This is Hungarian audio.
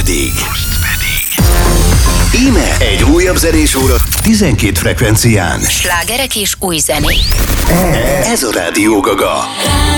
pedig. Íme egy újabb zenésóra 12 frekvencián. Slágerek és új zenék. Ez a Rádió Gaga.